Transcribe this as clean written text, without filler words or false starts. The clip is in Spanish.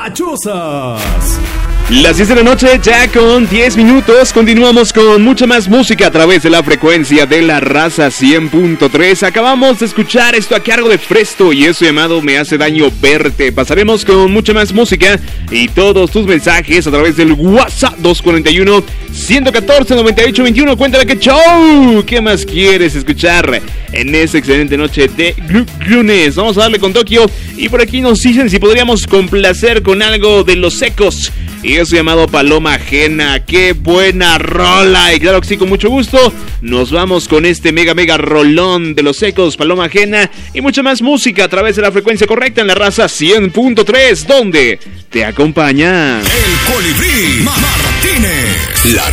Pachosas. Las 10 de la noche, ya con 10 minutos, continuamos con mucha más música a través de la frecuencia de la raza 100.3. Acabamos de escuchar esto a cargo de Fresto y eso llamado Me Hace Daño Verte. Pasaremos con mucha más música y todos tus mensajes a través del WhatsApp 241-114-9821. Cuéntame qué show, qué más quieres escuchar en esta excelente noche de lunes. Vamos a darle con Tokio y por aquí nos dicen si podríamos complacer con algo de Los Secos. Y eso llamado Paloma Ajena. ¡Qué buena rola! Y claro que sí, con mucho gusto, nos vamos con este mega rolón de Los Secos, Paloma Ajena. Y mucha más música a través de la frecuencia correcta en la raza 100.3, donde te acompaña El Colibrí Martínez. La